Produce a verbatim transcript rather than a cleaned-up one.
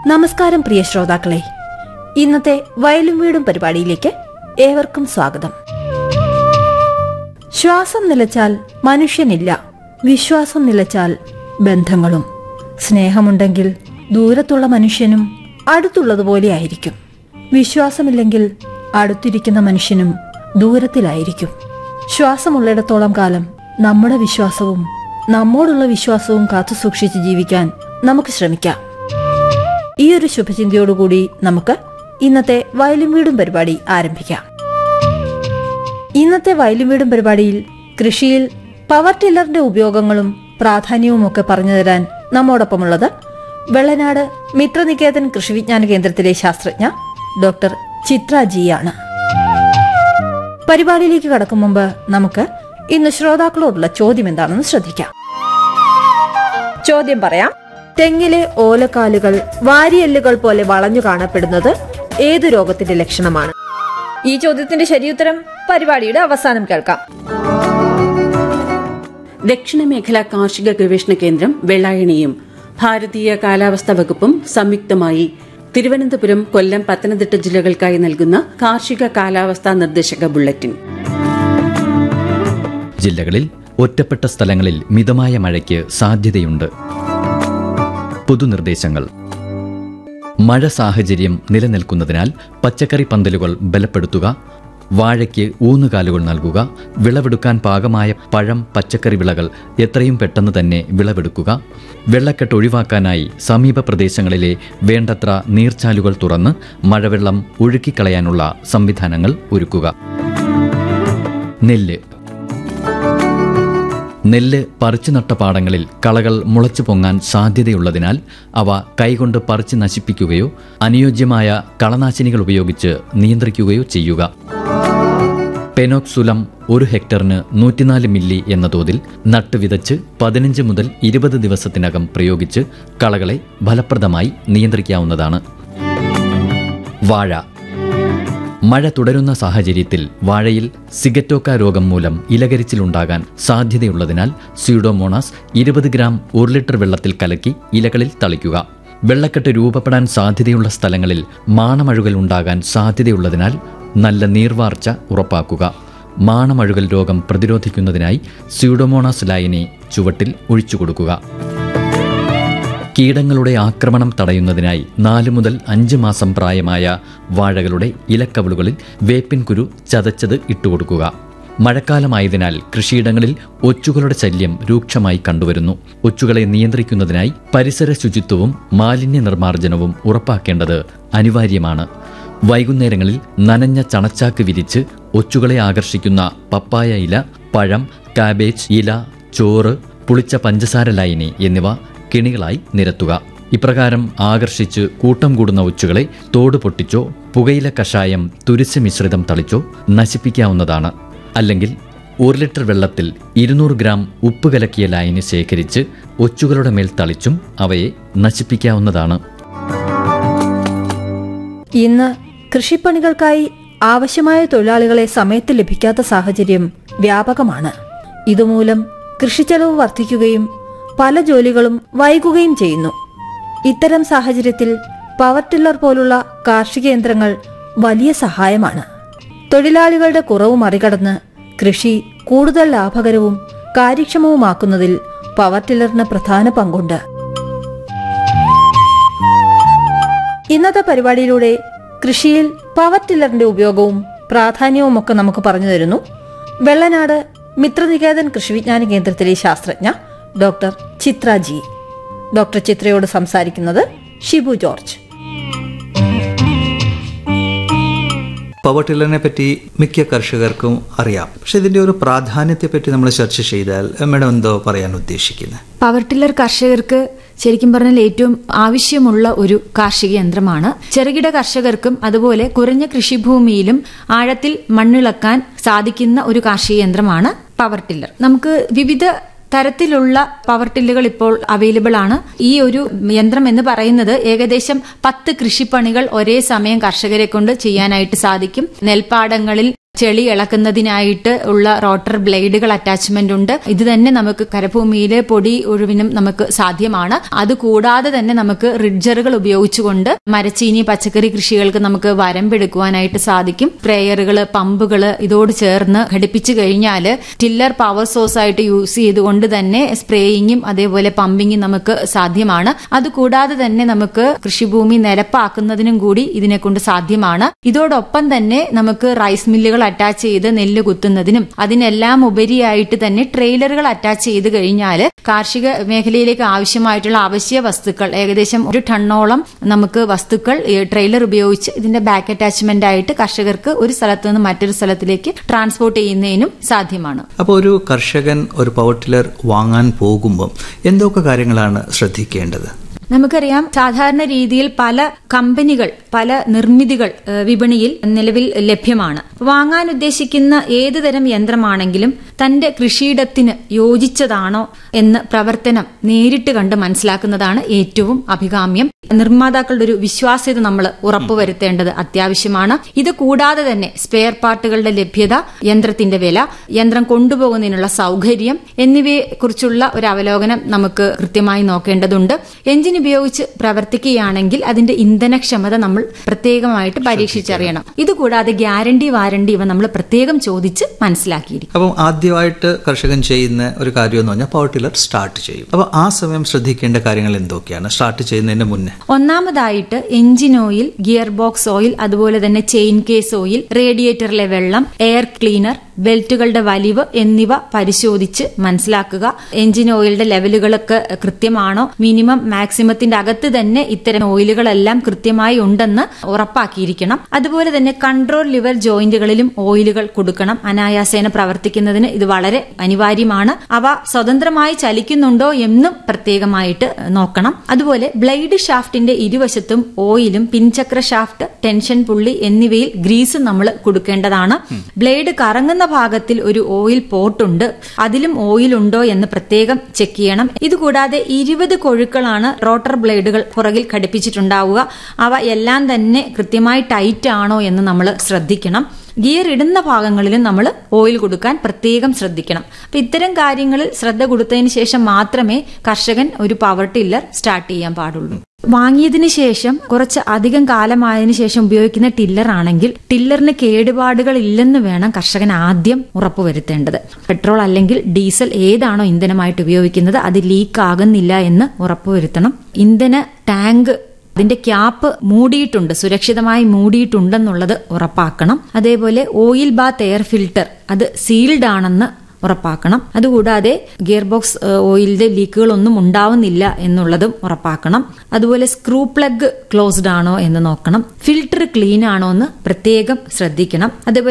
നമസ്കാരം പ്രിയ ശ്രോതാക്കളെ, ഇന്നത്തെ വയലും വീടും പരിപാടിയിലേക്ക് ഏവർക്കും സ്വാഗതം. ശ്വാസം നിലച്ചാൽ മനുഷ്യനില്ല, വിശ്വാസം നിലച്ചാൽ ബന്ധങ്ങളും. സ്നേഹമുണ്ടെങ്കിൽ ദൂരത്തുള്ള മനുഷ്യനും അടുത്തുള്ളതുപോലെ ആയിരിക്കും. വിശ്വാസമില്ലെങ്കിൽ അടുത്തിരിക്കുന്ന മനുഷ്യനും ദൂരത്തിലായിരിക്കും. ശ്വാസമുള്ളിടത്തോളം കാലം നമ്മുടെ വിശ്വാസവും നമ്മോടുള്ള വിശ്വാസവും കാത്തു സൂക്ഷിച്ച് ജീവിക്കാൻ നമുക്ക് ശ്രമിക്കാം. ഈ ഒരു ശുഭചിന്തയോടുകൂടി നമുക്ക് ഇന്നത്തെ വയലും വീടും പരിപാടി ആരംഭിക്കാം. ഇന്നത്തെ വയലും വീടും പരിപാടിയിൽ കൃഷിയിൽ പവർ ടില്ലറിന്റെ ഉപയോഗങ്ങളും പ്രാധാന്യവും ഒക്കെ പറഞ്ഞു തരാൻ നമ്മോടൊപ്പമുള്ളത് വെള്ളനാട് മിത്രനികേതൻ കൃഷി വിജ്ഞാന കേന്ദ്രത്തിലെ ശാസ്ത്രജ്ഞ ഡോക്ടർ ചിത്ര ജി ആണ്. പരിപാടിയിലേക്ക് കടക്കും മുമ്പ് നമുക്ക് ഇന്ന് ശ്രോതാക്കളോടുള്ള ചോദ്യം എന്താണെന്ന് ശ്രദ്ധിക്കാം. ചോദ്യം പറയാം. തെങ്ങിലെ ഓലക്കാലുകൾ വാരിയെല്ലുകൾ പോലെ വളഞ്ഞു കാണപ്പെടുന്നത് ഏതു രോഗത്തിന്റെ ലക്ഷണമാണ്? ഈ ചോദ്യത്തിന്റെ ശരിയുത്തരം പരിപാടിയുടെ അവസാനം കേൾക്കാം. ദക്ഷിണ മേഖല കാർഷിക ഗവേഷണ കേന്ദ്രം വെള്ളായണിയും ഭാരതീയ കാലാവസ്ഥാ വകുപ്പും സംയുക്തമായി തിരുവനന്തപുരം, കൊല്ലം, പത്തനംതിട്ട ജില്ലകൾക്കായി നൽകുന്ന കാർഷിക കാലാവസ്ഥാ നിർദ്ദേശക ബുള്ളറ്റിൻ. ജില്ലകളിൽ ഒറ്റപ്പെട്ട സ്ഥലങ്ങളിൽ മിതമായ മഴയ്ക്ക് സാധ്യതയുണ്ട്. പൊതുനിർദ്ദേശങ്ങൾ. മഴ സാഹചര്യം നിലനിൽക്കുന്നതിനാൽ പച്ചക്കറി പന്തലുകൾ ബലപ്പെടുത്തുക, വാഴയ്ക്ക് ഊന്നുകാലുകൾ നൽകുക, വിളവെടുക്കാൻ പാകമായ പഴം, പച്ചക്കറി വിളകൾ എത്രയും പെട്ടെന്ന് തന്നെ വിളവെടുക്കുക, വെള്ളക്കെട്ട് ഒഴിവാക്കാനായി സമീപ പ്രദേശങ്ങളിലെ വേണ്ടത്ര നീർച്ചാലുകൾ തുറന്ന് മഴവെള്ളം ഒഴുക്കിക്കളയാനുള്ള സംവിധാനങ്ങൾ ഒരുക്കുക. നെല്ല്. നെല്ല് പറിച്ചു നട്ട പാടങ്ങളിൽ കളകൾ മുളച്ചു പൊങ്ങാൻ സാധ്യതയുള്ളതിനാൽ അവ കൈകൊണ്ട് പറിച്ചു നശിപ്പിക്കുകയോ അനുയോജ്യമായ കളനാശിനികൾ ഉപയോഗിച്ച് നിയന്ത്രിക്കുകയോ ചെയ്യുക. പെനോക്സുലം ഒരു ഹെക്ടറിന് നൂറ്റിനാല് മില്ലി എന്ന തോതിൽ നട്ടുവിതച്ച് പതിനഞ്ച് മുതൽ ഇരുപത് ദിവസത്തിനകം പ്രയോഗിച്ച് കളകളെ ഫലപ്രദമായി നിയന്ത്രിക്കാവുന്നതാണ്. വാഴ. മഴ തുടരുന്ന സാഹചര്യത്തിൽ വാഴയിൽ സിഗറ്റോക്ക രോഗം മൂലം ഇലകരിച്ചിലുണ്ടാകാൻ സാധ്യതയുള്ളതിനാൽ സ്യൂഡോമോണാസ് ഇരുപത് ഗ്രാം ഒരു ലിറ്റർ വെള്ളത്തിൽ കലക്കി ഇലകളിൽ തളിക്കുക. വെള്ളക്കെട്ട് രൂപപ്പെടാൻ സാധ്യതയുള്ള സ്ഥലങ്ങളിൽ മാണമഴുകൽ ഉണ്ടാകാൻ സാധ്യതയുള്ളതിനാൽ നല്ല നീർവാർച്ച ഉറപ്പാക്കുക. മാണമഴുകൽ രോഗം പ്രതിരോധിക്കുന്നതിനായി സ്യൂഡോമോണാസ് ലായനി ചുവട്ടിൽ ഒഴിച്ചുകൊടുക്കുക. കീടങ്ങളുടെ ആക്രമണം തടയുന്നതിനായി നാല് മുതൽ അഞ്ച് മാസം പ്രായമായ വാഴകളുടെ ഇലക്കവളുകളിൽ വേപ്പിൻ കുരു ചതച്ചത് ഇട്ടുകൊടുക്കുക. മഴക്കാലമായതിനാൽ കൃഷിയിടങ്ങളിൽ ഒച്ചുകളുടെ ശല്യം രൂക്ഷമായി കണ്ടുവരുന്നു. ഒച്ചുകളെ നിയന്ത്രിക്കുന്നതിനായി പരിസര ശുചിത്വവും മാലിന്യ നിർമ്മാർജ്ജനവും ഉറപ്പാക്കേണ്ടത് അനിവാര്യമാണ്. വൈകുന്നേരങ്ങളിൽ നനഞ്ഞ ചണച്ചാക്ക് വിരിച്ച് ഒച്ചുകളെ ആകർഷിക്കുന്ന പപ്പായ ഇല, പഴം, കാബേജ് ഇല, ചോറ്, പുളിച്ച പഞ്ചസാര ലായനി എന്നിവ കിണികളായി നിരത്തുക. ഇപ്രകാരം ആകർഷിച്ച് കൂട്ടം കൂടുന്ന ഒച്ചുകളെ തോട് പൊട്ടിച്ചോ പുകയില കഷായം തുരിശ് മിശ്രിതം തളിച്ചോ നശിപ്പിക്കാവുന്നതാണ്. അല്ലെങ്കിൽ ഒരു ലിറ്റർ വെള്ളത്തിൽ ഇരുന്നൂറ് ഗ്രാം ഉപ്പ് കലക്കിയ ലായനി ശേഖരിച്ച് ഒച്ചുകളുടെ മേൽ തളിച്ചും അവയെ നശിപ്പിക്കാവുന്നതാണ്. ഇന്ന് കൃഷിപ്പണികൾക്കായി ആവശ്യമായ തൊഴിലാളികളെ സമയത്ത് ലഭിക്കാത്ത സാഹചര്യം വ്യാപകമാണ്. ഇതുമൂലം കൃഷിച്ചെലവ് വർദ്ധിക്കുകയും പല ജോലികളും വൈകുകയും ചെയ്യുന്നു. ഇത്തരം സാഹചര്യത്തിൽ പവർ ടില്ലർ പോലുള്ള കാർഷിക യന്ത്രങ്ങൾ വലിയ സഹായമാണ്. തൊഴിലാളികളുടെ കുറവ് മറികടന്ന് കൃഷി കൂടുതൽ ലാഭകരവും കാര്യക്ഷമവുമാക്കുന്നതിൽ പവർ ടില്ലറിന് പ്രധാന പങ്കുണ്ട്. ഇന്നത്തെ പരിപാടിയിലൂടെ കൃഷിയിൽ പവർ ടില്ലറിന്റെ ഉപയോഗവും പ്രാധാന്യവും ഒക്കെ നമുക്ക് പറഞ്ഞു തരുന്നു വെള്ളനാട് മിത്രനികേതൻ കൃഷി വിജ്ഞാന കേന്ദ്രത്തിലെ ശാസ്ത്രജ്ഞ ഡോക്ടർ ചിത്ര ജി. ഡോക്ടർ ചിത്രയോട് സംസാരിക്കുന്നത് ഷിബു ജോർജ്. പവർ ടില്ലറിനെ പറ്റി മിക്ക കർഷകർക്കും അറിയാം. പക്ഷെ ഇതിന്റെ ഒരു പ്രാധാന്യത്തെ പറ്റി നമ്മൾ ചർച്ച ചെയ്താൽ മാഡം എന്തോ പറയാൻ ഉദ്ദേശിക്കുന്നത്? പവർ ടില്ലർ കർഷകർക്ക് ശരിക്കും പറഞ്ഞാൽ ഏറ്റവും ആവശ്യമുള്ള ഒരു കാർഷിക യന്ത്രമാണ്. ചെറുകിട കർഷകർക്കും അതുപോലെ കുറഞ്ഞ കൃഷിഭൂമിയിലും ആഴത്തിൽ മണ്ണിളക്കാൻ സാധിക്കുന്ന ഒരു കാർഷിക യന്ത്രമാണ് പവർ ടില്ലർ. നമുക്ക് വിവിധ തരത്തിലുള്ള പവർ ടില്ലുകൾ ഇപ്പോൾ അവൈലബിൾ ആണ്. ഈ ഒരു യന്ത്രം എന്ന് പറയുന്നത് ഏകദേശം പത്ത് കൃഷിപ്പണികൾ ഒരേ സമയം കർഷകരെ കൊണ്ട് ചെയ്യാനായിട്ട് സാധിക്കും. നെൽപ്പാടങ്ങളിൽ ചെളി ഇളക്കുന്നതിനായിട്ട് ഉള്ള റോട്ടർ ബ്ലേഡുകൾ അറ്റാച്ച്മെന്റ് ഉണ്ട്. ഇത് തന്നെ നമുക്ക് കരഭൂമിയിലെ പൊടി ഒഴിവിനും നമുക്ക് സാധ്യമാണ്. അതുകൂടാതെ തന്നെ നമുക്ക് റിഡ്ജറുകൾ ഉപയോഗിച്ചുകൊണ്ട് മരച്ചീനി പച്ചക്കറി കൃഷികൾക്ക് നമുക്ക് വരമ്പെടുക്കുവാനായിട്ട് സാധിക്കും. സ്പ്രേയറുകള് പമ്പുകള് ഇതോട് ചേർന്ന് ഘടിപ്പിച്ചു കഴിഞ്ഞാൽ ടില്ലർ പവർ സോഴ്സ് ആയിട്ട് യൂസ് ചെയ്തുകൊണ്ട് തന്നെ സ്പ്രേയിങ്ങും അതേപോലെ പമ്പിങ്ങും നമുക്ക് സാധ്യമാണ്. അതുകൂടാതെ തന്നെ നമുക്ക് കൃഷിഭൂമി നിരപ്പാക്കുന്നതിനും കൂടി ഇതിനെ കൊണ്ട് സാധ്യമാണ്. ഇതോടൊപ്പം തന്നെ നമുക്ക് റൈസ് മില്ലുകൾ അറ്റാച്ച് ചെയ്ത് നെല്ല് കുത്തുന്നതിനും അതിനെല്ലാം ഉപരിയായിട്ട് തന്നെ ട്രെയിലറുകൾ അറ്റാച്ച് ചെയ്ത് കഴിഞ്ഞാൽ കാർഷിക മേഖലയിലേക്ക് ആവശ്യമായിട്ടുള്ള അവശ്യ വസ്തുക്കൾ ഏകദേശം ഒരു ടണ്ണോളം നമുക്ക് വസ്തുക്കൾ ട്രെയിലർ ഉപയോഗിച്ച് ഇതിന്റെ ബാക്ക് അറ്റാച്ച്മെന്റ് ആയിട്ട് കർഷകർക്ക് ഒരു സ്ഥലത്ത് നിന്ന് മറ്റൊരു സ്ഥലത്തിലേക്ക് ട്രാൻസ്പോർട്ട് ചെയ്യുന്നതിനും സാധ്യമാണ്. അപ്പോൾ ഒരു കർഷകൻ ഒരു പവർ ടില്ലർ വാങ്ങാൻ പോകുമ്പോൾ എന്തൊക്കെ കാര്യങ്ങളാണ് ശ്രദ്ധിക്കേണ്ടത്? നമുക്കറിയാം, സാധാരണ രീതിയിൽ പല കമ്പനികൾ പല നിർമ്മിതികൾ വിപണിയിൽ നിലവിൽ ലഭ്യമാണ്. വാങ്ങാൻ ഉദ്ദേശിക്കുന്ന ഏതു തരം യന്ത്രമാണെങ്കിലും തന്റെ കൃഷിയിടത്തിന് യോജിച്ചതാണോ എന്ന് പ്രവർത്തനം നേരിട്ട് കണ്ട് മനസ്സിലാക്കുന്നതാണ് ഏറ്റവും അഭികാമ്യം. നിർമ്മാതാക്കളുടെ ഒരു വിശ്വാസ്യത നമ്മൾ ഉറപ്പുവരുത്തേണ്ടത് അത്യാവശ്യമാണ്. ഇത് കൂടാതെ തന്നെ സ്പെയർ പാർട്ടുകളുടെ ലഭ്യത, യന്ത്രത്തിന്റെ വില, യന്ത്രം കൊണ്ടുപോകുന്നതിനുള്ള സൗകര്യം എന്നിവയെ കുറിച്ചുള്ള ഒരു അവലോകനം നമുക്ക് കൃത്യമായി നോക്കേണ്ടതുണ്ട്. എഞ്ചിൻ ഉപയോഗിച്ച് പ്രവർത്തിക്കുകയാണെങ്കിൽ അതിന്റെ ഇന്ധനക്ഷമത നമ്മൾ പ്രത്യേകമായിട്ട് പരീക്ഷിച്ചറിയണം. ഇതുകൂടാതെ ഗ്യാരണ്ടി വാരണ്ടി ഇവ നമ്മൾ പ്രത്യേകം ചോദിച്ച് മനസ്സിലാക്കിയിരിക്കും. അപ്പം ആദ്യമായിട്ട് കർഷകൻ ചെയ്യുന്ന ഒരു കാര്യം എന്ന് പറഞ്ഞാൽ പവർ ടില്ലർ സ്റ്റാർട്ട് ചെയ്യും. അപ്പൊ ആ സമയം ശ്രദ്ധിക്കേണ്ട കാര്യങ്ങൾ എന്തൊക്കെയാണ് സ്റ്റാർട്ട് ചെയ്യുന്നതിന് മുന്നേ? ഒന്നാമതായിട്ട് engine oil, gear box oil, അതുപോലെ തന്നെ ചെയിൻ കേസ് ഓയിൽ, റേഡിയേറ്ററിലെ വെള്ളം, എയർ ക്ലീനർ, ബെൽറ്റുകളുടെ വലിവ് എന്നിവ പരിശോധിച്ച് മനസ്സിലാക്കുക. എഞ്ചിൻ ഓയിലിന്റെ ലെവലുകളൊക്കെ കൃത്യമാണോ, മിനിമം മാക്സിമത്തിന്റെ അകത്ത് തന്നെ ഇത്തരം ഓയിലുകളെല്ലാം കൃത്യമായി ഉണ്ടെന്ന് ഉറപ്പാക്കിയിരിക്കണം. അതുപോലെ തന്നെ കൺട്രോൾ ലിവർ ജോയിന്റുകളിലും ഓയിലുകൾ കൊടുക്കണം. അനായാസേന പ്രവർത്തിക്കുന്നതിന് ഇത് വളരെ അനിവാര്യമാണ്. അവ സ്വതന്ത്രമായി ചലിക്കുന്നുണ്ടോ എന്നും പ്രത്യേകമായിട്ട് നോക്കണം. അതുപോലെ ബ്ലേഡ് ഷാഫ്റ്റിന്റെ ഇരുവശത്തും ഓയിലും പിൻചക്ര ഷാഫ്റ്റ്, ടെൻഷൻ പുള്ളി എന്നിവയിൽ ഗ്രീസും നമ്മൾ കൊടുക്കേണ്ടതാണ്. ബ്ലേഡ് കറങ്ങുന്ന ഭാഗത്തിൽ ഒരു ഓയിൽ പോർട്ടുണ്ട്, അതിലും ഓയിൽ ഉണ്ടോ എന്ന് പ്രത്യേകം ചെക്ക് ചെയ്യണം. ഇതുകൂടാതെ ഇരുപത് കൊഴുക്കളാണ് റോട്ടർ ബ്ലേഡുകൾ പുറകിൽ ഘടിപ്പിച്ചിട്ടുണ്ടാവുക. അവ എല്ലാം തന്നെ കൃത്യമായി ടൈറ്റ് ആണോ എന്ന് നമ്മൾ ശ്രദ്ധിക്കണം. ഗിയർ ഇടുന്ന ഭാഗങ്ങളിലും നമ്മൾ ഓയിൽ കൊടുക്കാൻ പ്രത്യേകം ശ്രദ്ധിക്കണം. അപ്പൊ ഇത്തരം കാര്യങ്ങളിൽ ശ്രദ്ധ കൊടുത്തതിന് ശേഷം മാത്രമേ കർഷകൻ ഒരു പവർ ടില്ലർ സ്റ്റാർട്ട് ചെയ്യാൻ പാടുള്ളൂ. വാങ്ങിയതിനു ശേഷം കുറച്ച് അധികം കാലമായതിനു ശേഷം ഉപയോഗിക്കുന്ന ടില്ലർ ആണെങ്കിൽ ടില്ലറിന് കേടുപാടുകൾ ഇല്ലെന്ന് വേണം കർഷകൻ ആദ്യം ഉറപ്പുവരുത്തേണ്ടത്. പെട്രോൾ അല്ലെങ്കിൽ ഡീസൽ ഏതാണോ ഇന്ധനമായിട്ട് ഉപയോഗിക്കുന്നത് അത് ലീക്ക് ആകുന്നില്ല എന്ന് ഉറപ്പുവരുത്തണം. ഇന്ധന ടാങ്ക് അതിന്റെ ക്യാപ്പ് മൂടിയിട്ടുണ്ട്, സുരക്ഷിതമായി മൂടിയിട്ടുണ്ടെന്നുള്ളത് ഉറപ്പാക്കണം. അതേപോലെ ഓയിൽ ബാത്ത് എയർ ഫിൽട്ടർ അത് സീൽഡ് ആണെന്ന് ഉറപ്പാക്കണം. അതുകൂടാതെ ഗിയർ ബോക്സ് ഓയിലിന്റെ ലീക്കുകളൊന്നും ഉണ്ടാവുന്നില്ല എന്നുള്ളതും ഉറപ്പാക്കണം. അതുപോലെ സ്ക്രൂ പ്ലഗ് ക്ലോസ്ഡ് ആണോ എന്ന് നോക്കണം. ഫിൽട്ടർ ക്ലീൻ ആണോ എന്ന് പ്രത്യേകം ശ്രദ്ധിക്കണം. അതേപോലെ